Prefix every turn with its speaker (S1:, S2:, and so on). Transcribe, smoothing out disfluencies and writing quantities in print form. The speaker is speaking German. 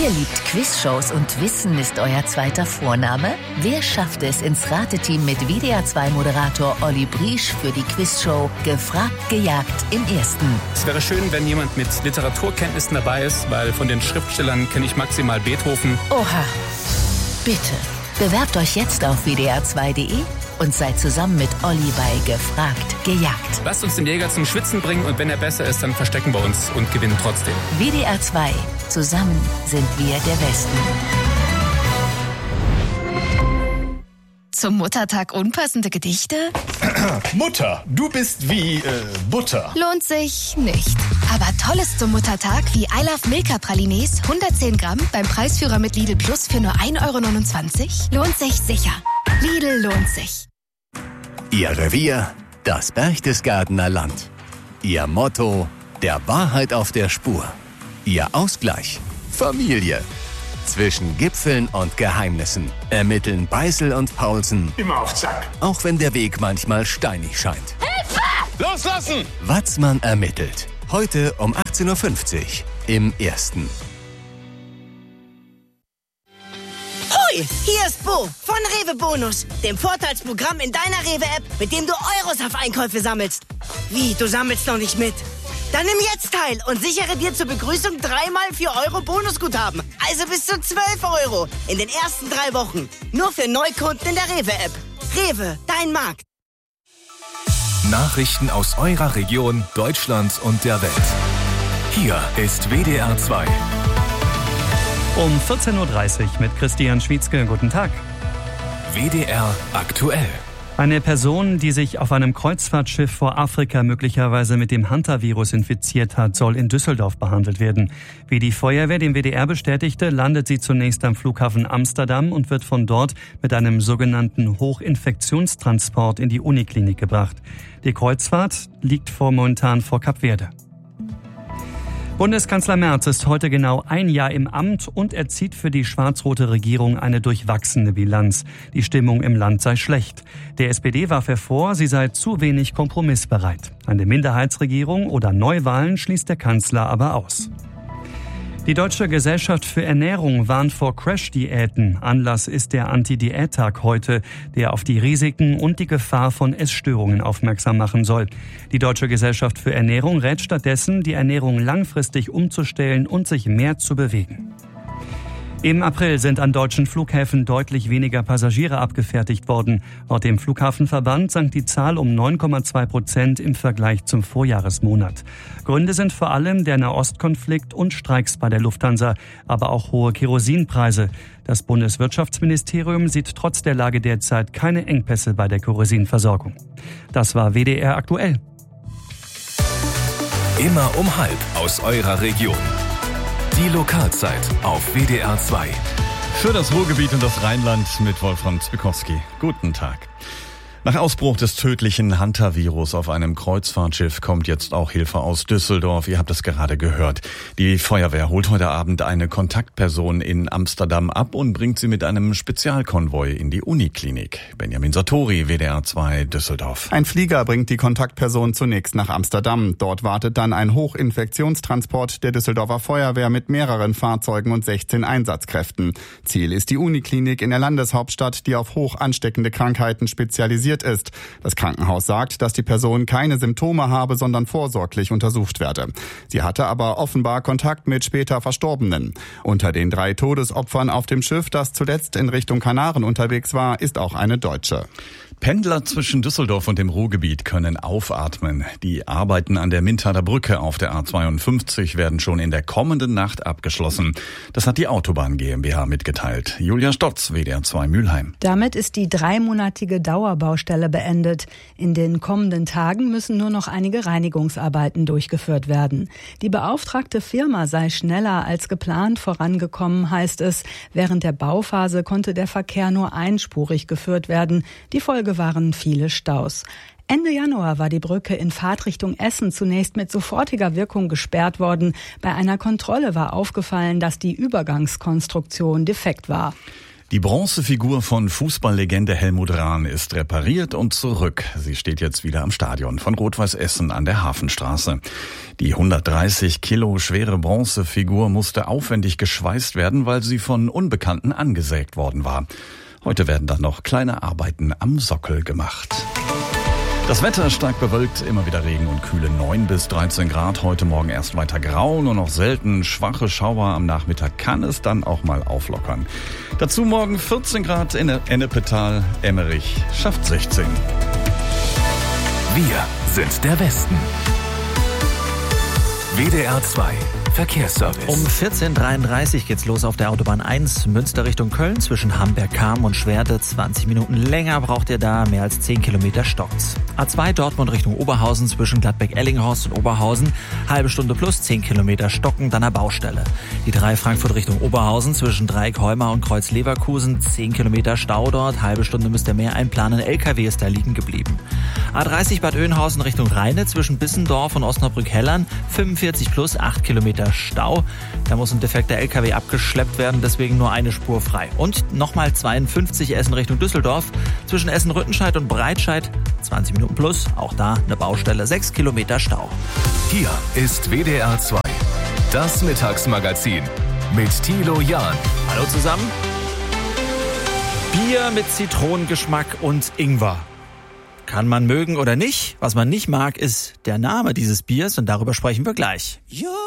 S1: Ihr liebt Quizshows und Wissen ist euer zweiter Vorname? Wer schafft es ins Rateteam mit WDR2-Moderator Olli Briesch für die Quizshow Gefragt, gejagt im Ersten?
S2: Es wäre schön, wenn jemand mit Literaturkenntnissen dabei ist, weil von den Schriftstellern kenne ich maximal Beethoven.
S1: Oha, bitte. Bewerbt euch jetzt auf wdr2.de und seid zusammen mit Olli bei Gefragt, gejagt.
S2: Lasst uns den Jäger zum Schwitzen bringen und wenn er besser ist, dann verstecken wir uns und gewinnen trotzdem.
S1: WDR2. Zusammen sind wir der Westen.
S3: Zum Muttertag unpassende Gedichte?
S4: Mutter, du bist wie Butter.
S3: Lohnt sich nicht. Aber Tolles zum Muttertag wie I Love Milka Pralines, 110 Gramm beim Preisführer mit Lidl Plus für nur 1,29 € lohnt sich sicher. Lidl lohnt sich.
S5: Ihr Revier, das Berchtesgadener Land. Ihr Motto, der Wahrheit auf der Spur. Ihr Ausgleich, Familie. Zwischen Gipfeln und Geheimnissen ermitteln Beißel und Paulsen.
S4: Immer auf Zack.
S5: Auch wenn der Weg manchmal steinig scheint.
S4: Hilfe! Loslassen!
S5: Watzmann ermittelt. Heute um 18.50 Uhr im Ersten.
S6: Hoi, hier ist Bo von Rewe Bonus, dem Vorteilsprogramm in deiner Rewe-App, mit dem du Euros auf Einkäufe sammelst. Wie, du sammelst noch nicht mit? Dann nimm jetzt teil und sichere dir zur Begrüßung 3x 4 € Bonusguthaben. Also bis zu 12 € in den ersten 3 Wochen. Nur für Neukunden in der Rewe-App. Rewe, dein Markt.
S7: Nachrichten aus eurer Region, Deutschland und der Welt. Hier ist WDR 2.
S8: Um 14.30 Uhr mit Christian Schwietzke. Guten Tag.
S7: WDR aktuell.
S8: Eine Person, die sich auf einem Kreuzfahrtschiff vor Afrika möglicherweise mit dem Hantavirus infiziert hat, soll in Düsseldorf behandelt werden. Wie die Feuerwehr dem WDR bestätigte, landet sie zunächst am Flughafen Amsterdam und wird von dort mit einem sogenannten Hochinfektionstransport in die Uniklinik gebracht. Die Kreuzfahrt liegt momentan vor Kap Verde. Bundeskanzler Merz ist heute genau 1 Jahr im Amt und er zieht für die schwarz-rote Regierung eine durchwachsene Bilanz. Die Stimmung im Land sei schlecht. Der SPD warf er vor, sie sei zu wenig kompromissbereit. Eine Minderheitsregierung oder Neuwahlen schließt der Kanzler aber aus. Die Deutsche Gesellschaft für Ernährung warnt vor Crash-Diäten. Anlass ist der Anti-Diät-Tag heute, der auf die Risiken und die Gefahr von Essstörungen aufmerksam machen soll. Die Deutsche Gesellschaft für Ernährung rät stattdessen, die Ernährung langfristig umzustellen und sich mehr zu bewegen. Im April sind an deutschen Flughäfen deutlich weniger Passagiere abgefertigt worden. Laut dem Flughafenverband sank die Zahl um 9,2% im Vergleich zum Vorjahresmonat. Gründe sind vor allem der Nahostkonflikt und Streiks bei der Lufthansa, aber auch hohe Kerosinpreise. Das Bundeswirtschaftsministerium sieht trotz der Lage derzeit keine Engpässe bei der Kerosinversorgung. Das war WDR aktuell.
S7: Immer um 12:30 aus eurer Region. Die Lokalzeit auf WDR 2.
S9: Für das Ruhrgebiet und das Rheinland mit Wolfram Zwickowski. Guten Tag. Nach Ausbruch des tödlichen Hantavirus auf einem Kreuzfahrtschiff kommt jetzt auch Hilfe aus Düsseldorf. Ihr habt es gerade gehört. Die Feuerwehr holt heute Abend eine Kontaktperson in Amsterdam ab und bringt sie mit einem Spezialkonvoi in die Uniklinik. Benjamin Sartori, WDR 2 Düsseldorf.
S10: Ein Flieger bringt die Kontaktperson zunächst nach Amsterdam. Dort wartet dann ein Hochinfektionstransport der Düsseldorfer Feuerwehr mit mehreren Fahrzeugen und 16 Einsatzkräften. Ziel ist die Uniklinik in der Landeshauptstadt, die auf hoch ansteckende Krankheiten spezialisiert ist. Das Krankenhaus sagt, dass die Person keine Symptome habe, sondern vorsorglich untersucht werde. Sie hatte aber offenbar Kontakt mit später Verstorbenen. Unter den 3 Todesopfern auf dem Schiff, das zuletzt in Richtung Kanaren unterwegs war, ist auch eine Deutsche.
S9: Pendler zwischen Düsseldorf und dem Ruhrgebiet können aufatmen. Die Arbeiten an der Mintader Brücke auf der A52 werden schon in der kommenden Nacht abgeschlossen. Das hat die Autobahn GmbH mitgeteilt. Julia Stotz, WDR 2 Mülheim.
S11: Damit ist die 3-monatige Dauerbaustelle beendet. In den kommenden Tagen müssen nur noch einige Reinigungsarbeiten durchgeführt werden. Die beauftragte Firma sei schneller als geplant vorangekommen, heißt es. Während der Bauphase konnte der Verkehr nur einspurig geführt werden. Die Folge waren viele Staus. Ende Januar war die Brücke in Fahrtrichtung Essen zunächst mit sofortiger Wirkung gesperrt worden. Bei einer Kontrolle war aufgefallen, dass die Übergangskonstruktion defekt war.
S9: Die Bronzefigur von Fußballlegende Helmut Rahn ist repariert und zurück. Sie steht jetzt wieder am Stadion von Rot-Weiß Essen an der Hafenstraße. Die 130 Kilo schwere Bronzefigur musste aufwendig geschweißt werden, weil sie von Unbekannten angesägt worden war. Heute werden dann noch kleine Arbeiten am Sockel gemacht. Das Wetter stark bewölkt, immer wieder Regen und kühle 9 bis 13 Grad. Heute Morgen erst weiter grau, nur noch selten schwache Schauer. Am Nachmittag kann es dann auch mal auflockern. Dazu morgen 14 Grad in Ennepetal, Emmerich schafft 16.
S7: Wir sind der Westen. WDR 2 Verkehrsservice.
S12: Um 14.33 Uhr geht's los auf der Autobahn 1 Münster Richtung Köln zwischen Hamberg-Cham und Schwerte. 20 Minuten länger braucht ihr da, mehr als 10 Kilometer stockt's. A2 Dortmund Richtung Oberhausen zwischen Gladbeck-Ellinghorst und Oberhausen. Halbe Stunde plus 10 Kilometer stocken, dann eine Baustelle. Die 3 Frankfurt Richtung Oberhausen zwischen Dreieck-Heumar und Kreuz-Leverkusen. 10 Kilometer Stau dort, halbe Stunde müsst ihr mehr einplanen. LKW ist da liegen geblieben. A30 Bad Oeynhausen Richtung Rheine zwischen Bissendorf und Osnabrück-Hellern. 45 plus 8 Kilometer Stau. Da muss ein defekter LKW abgeschleppt werden, deswegen nur eine Spur frei. Und nochmal 52 Essen Richtung Düsseldorf. Zwischen Essen-Rüttenscheid und Breitscheid 20 Minuten plus, auch da eine Baustelle, 6 Kilometer Stau.
S7: Hier ist WDR 2, das Mittagsmagazin mit Thilo Jahn.
S12: Hallo zusammen. Bier mit Zitronengeschmack und Ingwer. Kann man mögen oder nicht. Was man nicht mag, ist der Name dieses Biers und darüber sprechen wir gleich.